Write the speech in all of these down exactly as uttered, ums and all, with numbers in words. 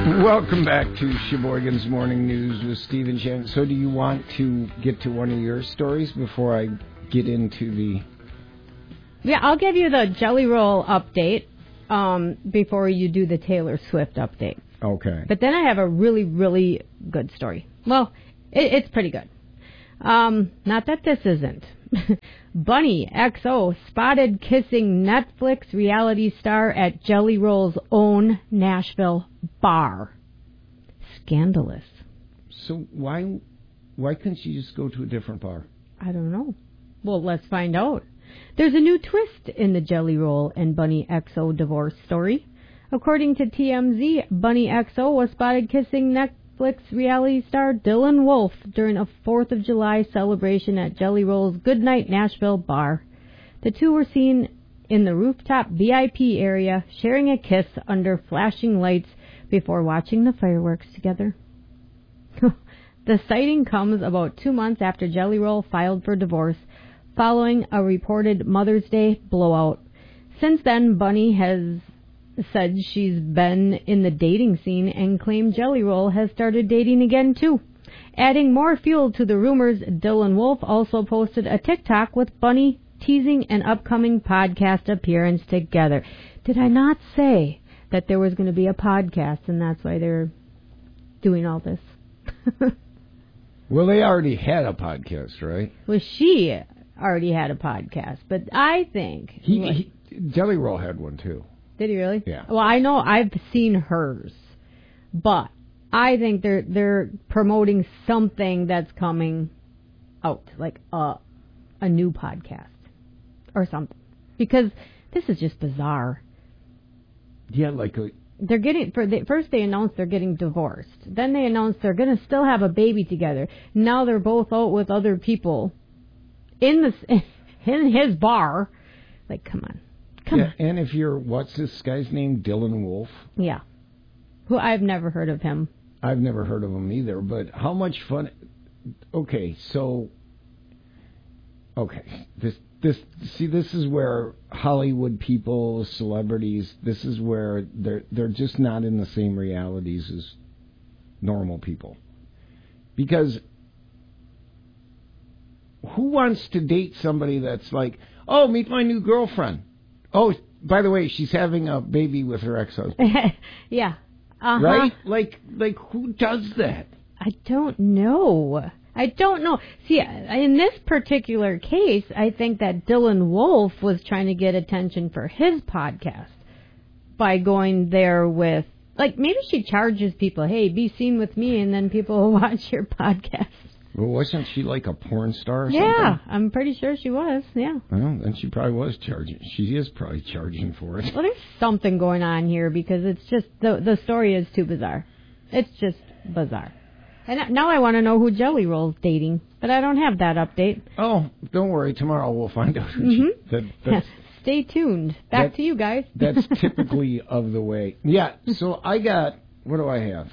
Welcome back to Sheboygan's Morning News with Steve and Jen. So do you want to get to one of your stories before I get into the... Yeah, I'll give you the Jelly Roll update um, before you do the Taylor Swift update. Okay. But then I have a really, really good story. Well, it, it's pretty good. Um, not that this isn't. Bunny X O spotted kissing Netflix reality star at Jelly Roll's own Nashville bar. Scandalous. So why why couldn't she just go to a different bar? I don't know. Well, let's find out. There's a new twist in the Jelly Roll and Bunny X O divorce story. According to T M Z, Bunny X O was spotted kissing Netflix reality star Dylan Wolf during a fourth of July celebration at Jelly Roll's Goodnight Nashville bar. The two were seen in the rooftop V I P area sharing a kiss under flashing lights before watching the fireworks together. The sighting comes about two months after Jelly Roll filed for divorce following a reported Mother's Day blowout. Since then, Bunny has said she's been in the dating scene and claimed Jelly Roll has started dating again too. Adding more fuel to the rumors, Dylan Wolf also posted a TikTok with Bunny teasing an upcoming podcast appearance together. Did I not say that there was going to be a podcast and that's why they're doing all this? Well, they already had a podcast, right? Well, she already had a podcast, but I think... He, he Jelly Roll had one too. Did he really? Yeah. Well, I know I've seen hers, but I think they're they're promoting something that's coming out, like a a new podcast or something. Because this is just bizarre. Yeah, like a. They're getting for the, first they announced they're getting divorced. Then they announced they're going to still have a baby together. Now they're both out with other people in the in his bar. Like, come on. Come yeah, on. and if you're, what's this guy's name? Dylan Wolf? Yeah. Who I've never heard of him. I've never heard of him either, but how much fun... Okay, so... Okay, this, this, see, this is where Hollywood people, celebrities, this is where they're, they're just not in the same realities as normal people. Because who wants to date somebody that's like, oh, meet my new girlfriend? Oh, by the way, she's having a baby with her ex-husband. Yeah. Uh-huh. Right? Like, like who does that? I don't know. I don't know. See, in this particular case, I think that Dylan Wolf was trying to get attention for his podcast by going there with, like, maybe she charges people, hey, be seen with me, and then people will watch your podcast. Well, wasn't she like a porn star or something? Yeah, I'm pretty sure she was, yeah. Well, then she probably was charging. She is probably charging for it. Well, there's something going on here because it's just, the the story is too bizarre. It's just bizarre. And now I want to know who Jelly Roll's dating, but I don't have that update. Oh, don't worry. Tomorrow we'll find out who mm-hmm. she, that, that's, Stay tuned. Back that, to you guys. That's typically of the way. Yeah, so I got, what do I have?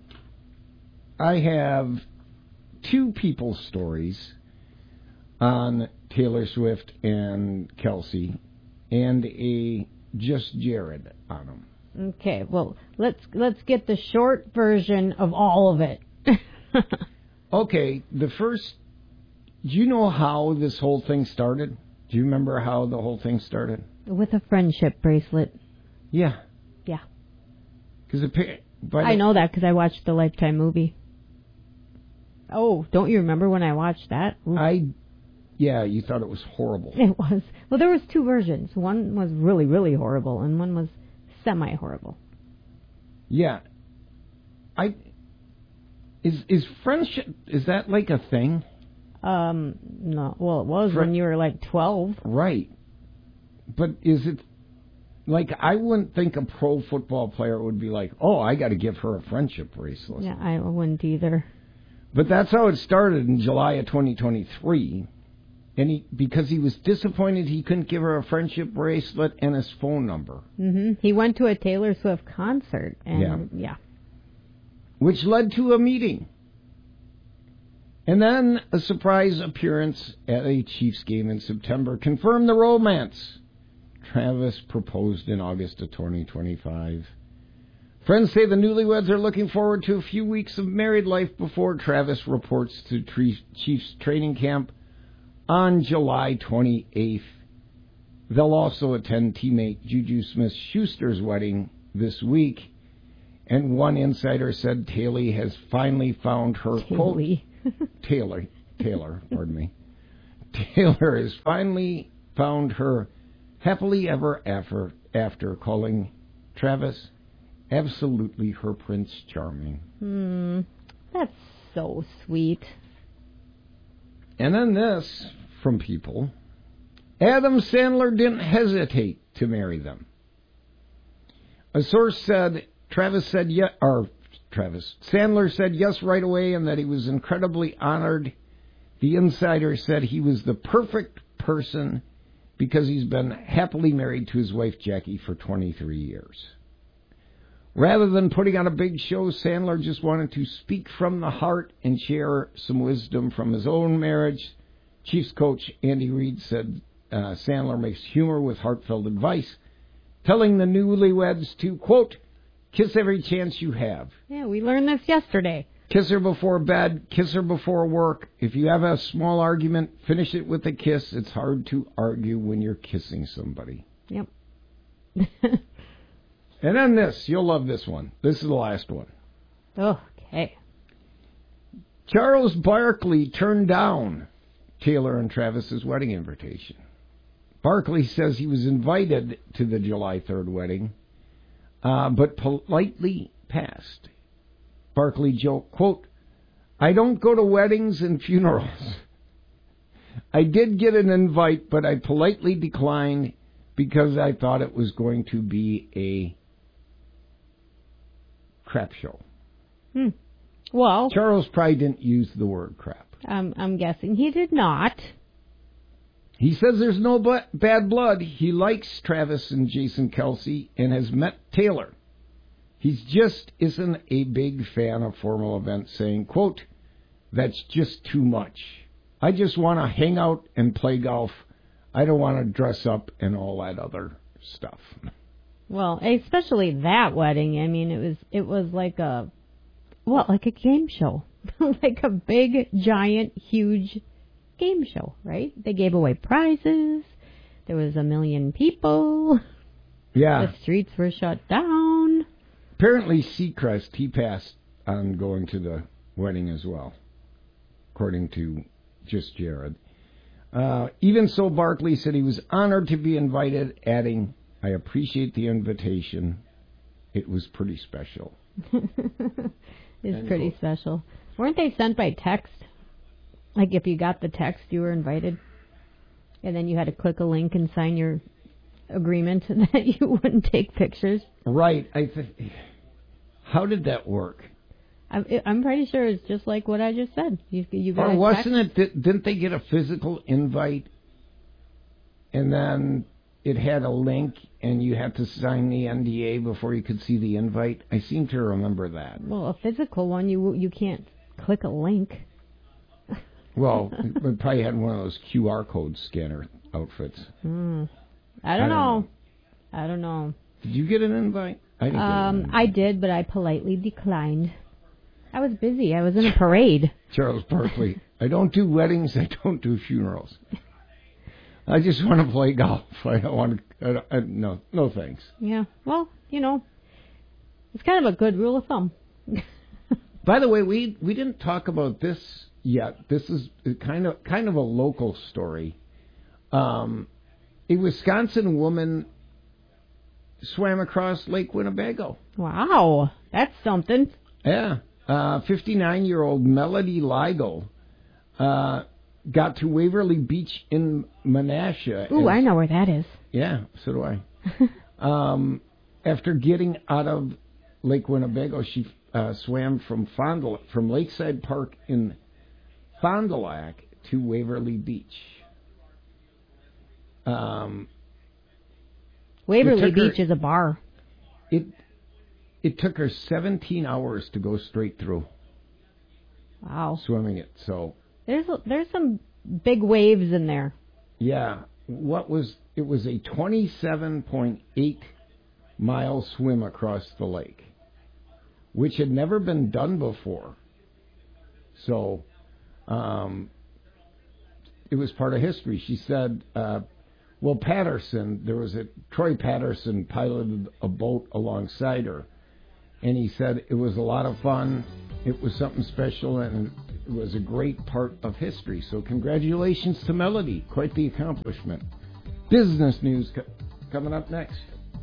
I have... two people's stories on Taylor Swift and Kelsey, and a Just Jared on them. Okay, well, let's let's get the short version of all of it. Okay, the first, do you know how this whole thing started? Do you remember how the whole thing started? With a friendship bracelet. Yeah. Yeah. Because I know that because I watched the Lifetime movie. Oh, don't you remember when I watched that? Ooh. I, yeah, you thought it was horrible. It was. Well, there was two versions. One was really, really horrible, and one was semi-horrible. Yeah. I, is is friendship, is that like a thing? Um, no. Well, it was Fri- when you were like twelve. Right. But is it, like, I wouldn't think a pro football player would be like, oh, I got to give her a friendship bracelet. Yeah, I wouldn't either. But that's how it started in July of twenty twenty-three. And he, because he was disappointed he couldn't give her a friendship bracelet and his phone number. Mm-hmm. He went to a Taylor Swift concert. And yeah. yeah. Which led to a meeting. And then a surprise appearance at a Chiefs game in September confirmed the romance. Travis proposed in August of twenty twenty-five. Friends say the newlyweds are looking forward to a few weeks of married life before Travis reports to Chiefs training camp on July twenty-eighth. They'll also attend teammate Juju Smith-Schuster's wedding this week. And one insider said Taylor has finally found her... Quote, Taylor. Taylor, pardon me. Taylor has finally found her happily ever after, after calling Travis absolutely her Prince Charming. Hmm, that's so sweet. And then this from people. Adam Sandler didn't hesitate to marry them. A source said Travis said yes, or Travis Sandler said yes right away, and that he was incredibly honored. The insider said he was the perfect person because he's been happily married to his wife Jackie for twenty-three years. Rather than putting on a big show, Sandler just wanted to speak from the heart and share some wisdom from his own marriage. Chiefs coach Andy Reid said uh, Sandler makes humor with heartfelt advice, telling the newlyweds to, quote, kiss every chance you have. Yeah, we learned this yesterday. Kiss her before bed, kiss her before work. If you have a small argument, finish it with a kiss. It's hard to argue when you're kissing somebody. Yep. And then this, you'll love this one. This is the last one. Okay. Charles Barkley turned down Taylor and Travis's wedding invitation. Barkley says he was invited to the July third wedding, uh, but politely passed. Barkley joked, quote, I don't go to weddings and funerals. I did get an invite, but I politely declined because I thought it was going to be a crap show. Hmm. Well, Charles probably didn't use the word crap. Um, I'm guessing he did not. He says there's no b- bad blood. He likes Travis and Jason Kelce and has met Taylor. He just isn't a big fan of formal events, saying, quote, that's just too much. I just want to hang out and play golf. I don't want to dress up and all that other stuff. Well, especially that wedding. I mean, it was it was like a, well, like a game show. Like a big, giant, huge game show, right? They gave away prizes. There was a million people. Yeah. The streets were shut down. Apparently, Seacrest, he passed on going to the wedding as well, according to Just Jared. Uh, even so, Barkley said he was honored to be invited, adding, I appreciate the invitation. It was pretty special. It's pretty cool. Special. Weren't they sent by text? Like if you got the text, you were invited? And then you had to click a link and sign your agreement that you wouldn't take pictures? Right. I th- How did that work? I'm, I'm pretty sure it's just like what I just said. You, you got or wasn't text? it, didn't they get a physical invite and then it had a link and you had to sign the N D A before you could see the invite? I seem to remember that. Well, a physical one, you you can't click a link. Well, it probably had one of those Q R code scanner outfits. Mm. I, don't I don't know. know. I don't know. Did you get an invite? I didn't um, get an invite. I did, but I politely declined. I was busy. I was in a parade. Charles Barkley. I don't do weddings. I don't do funerals. I just want to play golf. I don't want to. I don't, I, no, no thanks. Yeah. Well, you know, it's kind of a good rule of thumb. By the way, we we didn't talk about this yet. This is kind of kind of a local story. Um, a Wisconsin woman swam across Lake Winnebago. Wow, that's something. Yeah. Uh, fifty-nine-year-old Melody Ligo uh, got to Waverly Beach in Menasha. Ooh, I know where that is. Yeah, so do I. um, after getting out of Lake Winnebago, she uh, swam from Fond du- from Lakeside Park in Fond du Lac to Waverly Beach. Um, Waverly Beach her, is a bar. It it took her seventeen hours to go straight through. Wow. Swimming it. So there's a, there's some big waves in there. Yeah. What was it was a twenty-seven point eight mile swim across the lake. which had never been done before. So um, it was part of history. She said, uh, well, Patterson, there was a, Troy Patterson piloted a boat alongside her. And he said it was a lot of fun. It was something special, and it was a great part of history. So congratulations to Melody. Quite the accomplishment. Business news co- coming up next.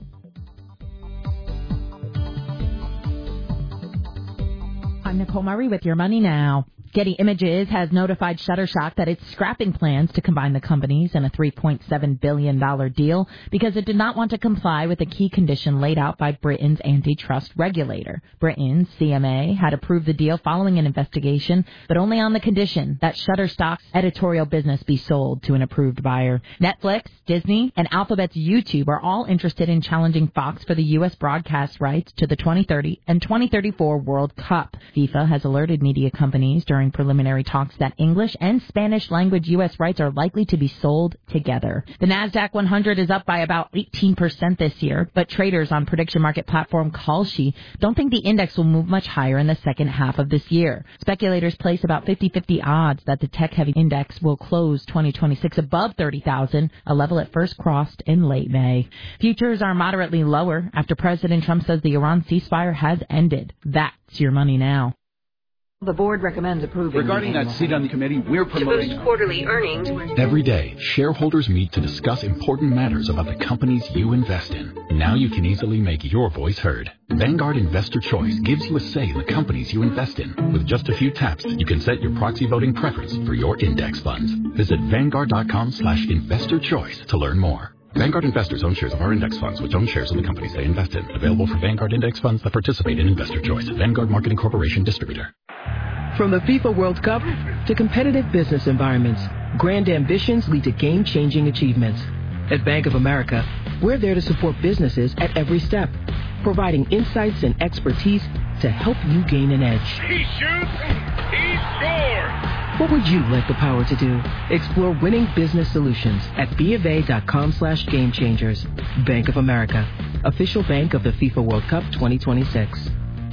I'm Nicole Murray with Your Money Now. Getty Images has notified Shutterstock that it's scrapping plans to combine the companies in a three point seven billion dollars deal because it did not want to comply with a key condition laid out by Britain's antitrust regulator. Britain's C M A had approved the deal following an investigation, but only on the condition that Shutterstock's editorial business be sold to an approved buyer. Netflix, Disney, and Alphabet's YouTube are all interested in challenging Fox for the U S broadcast rights to the twenty thirty and twenty thirty-four World Cup. FIFA has alerted media companies during preliminary talks that English and Spanish language U S rights are likely to be sold together. The NASDAQ one hundred is up by about eighteen percent this year, but traders on prediction market platform Kalshi don't think the index will move much higher in the second half of this year. Speculators place about fifty-fifty odds that the tech-heavy index will close twenty twenty-six above thirty thousand, a level it first crossed in late May. Futures are moderately lower after President Trump says the Iran ceasefire has ended. That's Your Money Now. The board recommends approving. Regarding that seat on the committee, we're promoting to boost quarterly earnings. Every day, shareholders meet to discuss important matters about the companies you invest in. Now you can easily make your voice heard. Vanguard Investor Choice gives you a say in the companies you invest in. With just a few taps, you can set your proxy voting preference for your index funds. Visit Vanguard.com slash investor choice to learn more. Vanguard investors own shares of our index funds, which own shares of the companies they invest in. Available for Vanguard index funds that participate in Investor Choice. Vanguard Marketing Corporation Distributor. From the FIFA World Cup to competitive business environments, grand ambitions lead to game-changing achievements. At Bank of America, we're there to support businesses at every step, providing insights and expertise to help you gain an edge. He shoots, he scores! What would you like the power to do? Explore winning business solutions at BofA.com slash game changers. Bank of America, official bank of the FIFA World Cup twenty twenty-six.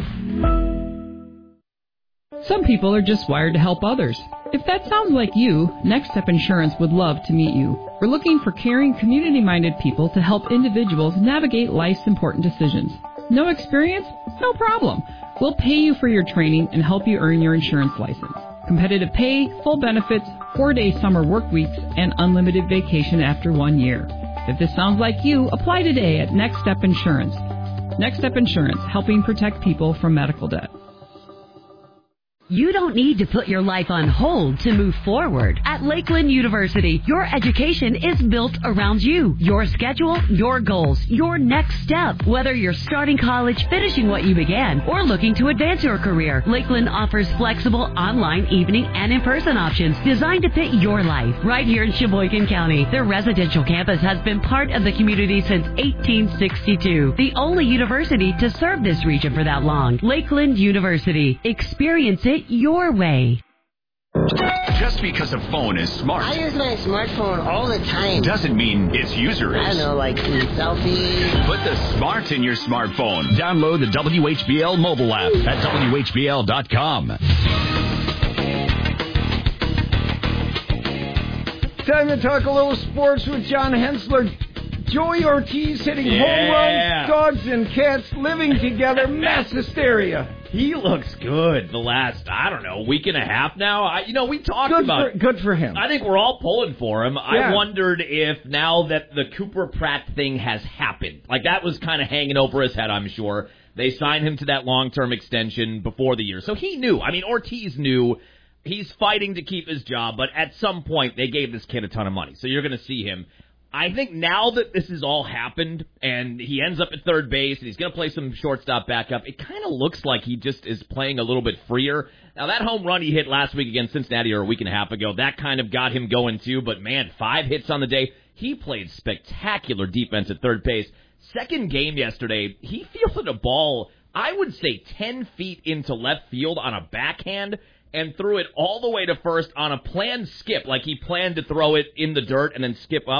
Some people are just wired to help others. If that sounds like you, Next Step Insurance would love to meet you. We're looking for caring, community-minded people to help individuals navigate life's important decisions. No experience? No problem. We'll pay you for your training and help you earn your insurance license. Competitive pay, full benefits, four-day summer work weeks, and unlimited vacation after one year. If this sounds like you, apply today at Next Step Insurance. Next Step Insurance, helping protect people from medical debt. You don't need to put your life on hold to move forward. At Lakeland University, your education is built around you, your schedule, your goals, your next step. Whether you're starting college, finishing what you began, or looking to advance your career, Lakeland offers flexible online, evening, and in-person options designed to fit your life. Right here in Sheboygan County, their residential campus has been part of the community since eighteen sixty-two. The only university to serve this region for that long. Lakeland University. Experience it your way. Just because a phone is smart, I use my smartphone all the time, doesn't mean its user is. I don't know, like selfies. Put the smart in your smartphone. Download the W H B L mobile app at W H B L dot com. Time to talk a little sports with John Hensler. Joey Ortiz hitting yeah. home runs, dogs and cats living together, mass hysteria. He looks good the last, I don't know, week and a half now. I, you know, we talked good about... For, good for him. I think we're all pulling for him. Yeah. I wondered if now that the Cooper Pratt thing has happened, like that was kind of hanging over his head, I'm sure. They signed him to that long-term extension before the year. So he knew. I mean, Ortiz knew he's fighting to keep his job, but at some point they gave this kid a ton of money. So you're going to see him. I think now that this has all happened and he ends up at third base and he's going to play some shortstop backup, it kind of looks like he just is playing a little bit freer. Now, that home run he hit last week against Cincinnati or a week and a half ago, that kind of got him going too. But, man, five hits on the day. He played spectacular defense at third base. Second game yesterday, he fielded a ball, I would say, ten feet into left field on a backhand and threw it all the way to first on a planned skip, like he planned to throw it in the dirt and then skip up.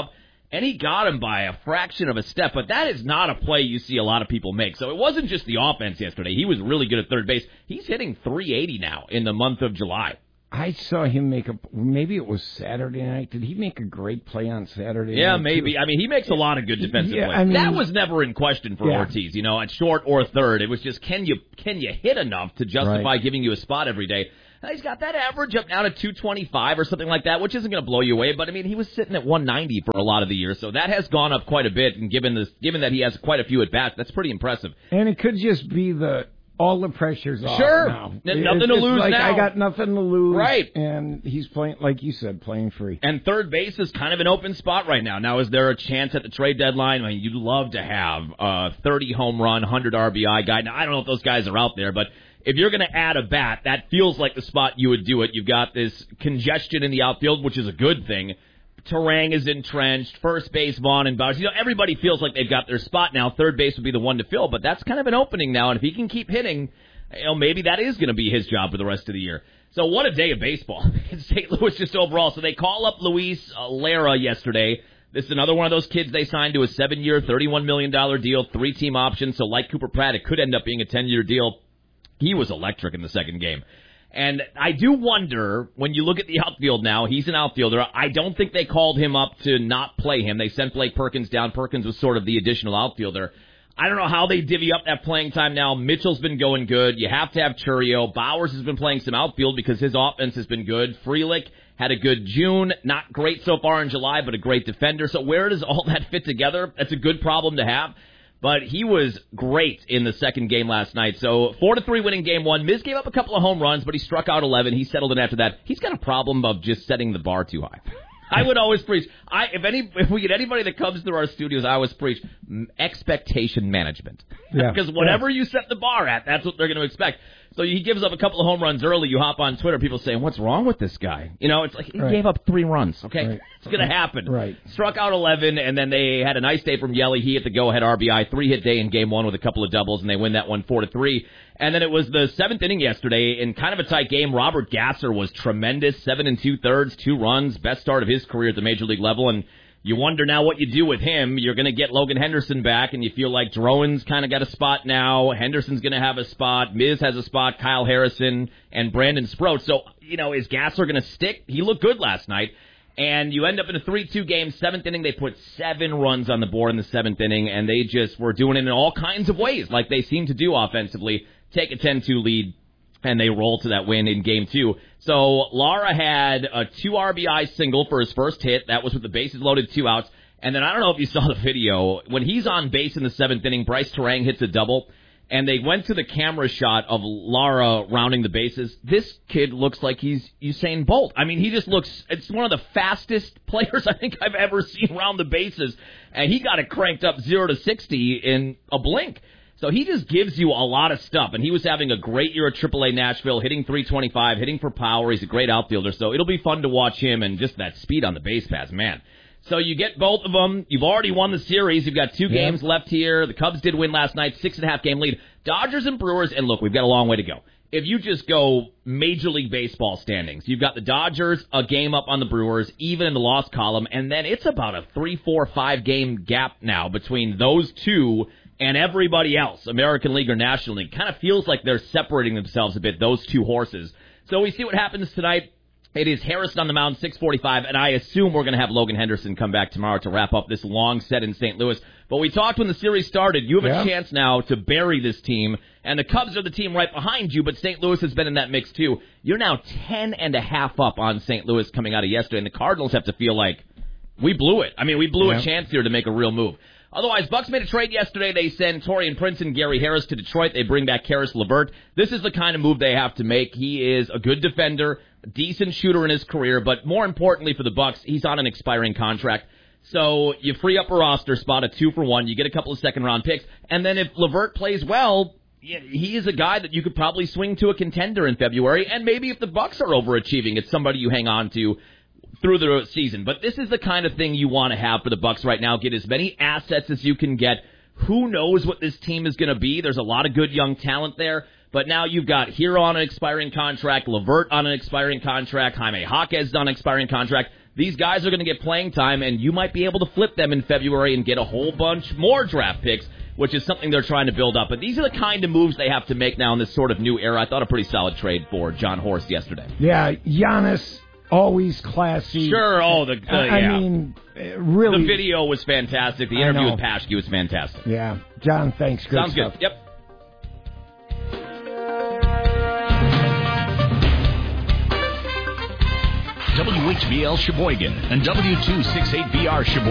and he got him by a fraction of a step, but that is not a play you see a lot of people make. So it wasn't just the offense yesterday. He was really good at third base. He's hitting three eighty now in the month of July. I saw him make a, maybe it was Saturday night. Did he make a great play on Saturday yeah, night? Yeah, maybe. Too? I mean, he makes a lot of good defensive yeah, plays. I mean, that was never in question for yeah. Ortiz, you know, at short or third. It was just, can you can you hit enough to justify right. giving you a spot every day? Now, he's got that average up now to two twenty-five or something like that, which isn't going to blow you away. But, I mean, he was sitting at one ninety for a lot of the year, so that has gone up quite a bit. And given this, given that he has quite a few at-bats, that's pretty impressive. And it could just be the... all the pressure's off sure. now. N- it's, nothing to it's lose like, now. I got nothing to lose. Right. And he's playing, like you said, playing free. And third base is kind of an open spot right now. Now, is there a chance at the trade deadline? I mean, you'd love to have a thirty home run, one hundred R B I guy. Now, I don't know if those guys are out there, but if you're going to add a bat, that feels like the spot you would do it. You've got this congestion in the outfield, which is a good thing. Terang is entrenched. First base, Vaughn and Bowers. You know, everybody feels like they've got their spot now. Third base would be the one to fill, but that's kind of an opening now. And if he can keep hitting, you know, maybe that is going to be his job for the rest of the year. So what a day of baseball in Saint Louis just overall. So they call up Luis uh, Lara yesterday. This is another one of those kids they signed to a seven-year, thirty-one million dollars deal, three-team option. So like Cooper Pratt, it could end up being a ten-year deal. He was electric in the second game. And I do wonder, when you look at the outfield now, he's an outfielder. I don't think they called him up to not play him. They sent Blake Perkins down. Perkins was sort of the additional outfielder. I don't know how they divvy up that playing time now. Mitchell's been going good. You have to have Churio. Bowers has been playing some outfield because his offense has been good. Frelick had a good June. Not great so far in July, but a great defender. So where does all that fit together? That's a good problem to have. But he was great in the second game last night. So four to three winning game one. Miz gave up a couple of home runs, but he struck out eleven. He settled in after that. He's got a problem of just setting the bar too high. I would always preach. I if any if we get anybody that comes through our studios, I always preach expectation management. Yeah. Because whatever yeah. you set the bar at, that's what they're going to expect. So he gives up a couple of home runs early. You hop on Twitter, people saying, "What's wrong with this guy?" You know, it's like he right. gave up three runs. Okay, right. it's going to happen. Right. Struck out eleven, and then they had a nice day from Yelly. He hit the go-ahead R B I, three-hit day in game one with a couple of doubles, and they win that one four to three. And then it was the seventh inning yesterday in kind of a tight game. Robert Gasser was tremendous, seven and two-thirds, two runs, best start of his career at the major league level, and you wonder now what you do with him. You're going to get Logan Henderson back, and you feel like Drowan's kind of got a spot now. Henderson's going to have a spot. Miz has a spot. Kyle Harrison and Brandon Sproat. So, you know, is Gasser going to stick? He looked good last night. And you end up in a three two game, seventh inning. They put seven runs on the board in the seventh inning, and they just were doing it in all kinds of ways, like they seem to do offensively. Take a ten two lead, and they roll to that win in game two. So Lara had a two R B I single for his first hit. That was with the bases loaded, two outs. And then I don't know if you saw the video. When he's on base in the seventh inning, Bryce Terang hits a double. And they went to the camera shot of Lara rounding the bases. This kid looks like he's Usain Bolt. I mean, he just looks, it's one of the fastest players I think I've ever seen round the bases. And he got it cranked up zero to sixty in a blink. So he just gives you a lot of stuff. And he was having a great year at triple A Nashville, hitting three twenty-five, hitting for power. He's a great outfielder. So it'll be fun to watch him and just that speed on the base paths, man. So you get both of them. You've already won the series. You've got two yeah. games left here. The Cubs did win last night, six and a half game lead. Dodgers and Brewers, and look, we've got a long way to go. If you just go Major League Baseball standings, you've got the Dodgers a game up on the Brewers, even in the loss column, and then it's about a three, four, five game gap now between those two and everybody else, American League or National League. Kind of feels like they're separating themselves a bit, those two horses. So we see what happens tonight. It is Harrison on the mound, six forty-five, and I assume we're going to have Logan Henderson come back tomorrow to wrap up this long set in Saint Louis. But we talked when the series started. You have yeah. a chance now to bury this team, and the Cubs are the team right behind you, but Saint Louis has been in that mix too. You're now ten and a half up on Saint Louis coming out of yesterday, and the Cardinals have to feel like we blew it. I mean, we blew yeah. a chance here to make a real move. Otherwise, Bucks made a trade yesterday. They send Torian Prince and Gary Harris to Detroit. They bring back Karis LeVert. This is the kind of move they have to make. He is a good defender, a decent shooter in his career, but more importantly for the Bucks, he's on an expiring contract. So you free up a roster spot, a two for one. You get a couple of second-round picks. And then if LeVert plays well, he is a guy that you could probably swing to a contender in February. And maybe if the Bucks are overachieving, it's somebody you hang on to through the season. But this is the kind of thing you want to have for the Bucks right now. Get as many assets as you can get. Who knows what this team is going to be? There's a lot of good young talent there. But now you've got Hero on an expiring contract, LeVert on an expiring contract, Jaime Jaquez on an expiring contract. these guys are going to get playing time, and you might be able to flip them in February and get a whole bunch more draft picks, which is something they're trying to build up. But these are the kind of moves they have to make now in this sort of new era. I thought a pretty solid trade for John Horst yesterday. Yeah, Giannis, always classy. Sure, oh, the, the I yeah. mean, really. The video was fantastic. The interview with Paschke was fantastic. Yeah. John, thanks. Good Sounds stuff. good. Yep. W H B L Sheboygan and W two sixty-eight B R Sheboygan.